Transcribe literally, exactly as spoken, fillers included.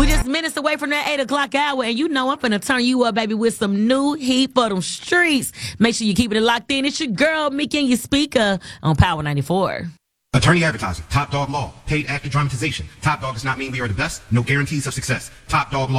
We just minutes away from that eight o'clock hour, and you know I'm finna turn you up, baby, with some new heat for them streets. Make sure you keep it locked in. It's your girl, Meek, and your speaker on Power ninety-four. Attorney advertising, Top Dog Law, paid actor dramatization. Top Dog does not mean we are the best, no guarantees of success. Top Dog Law.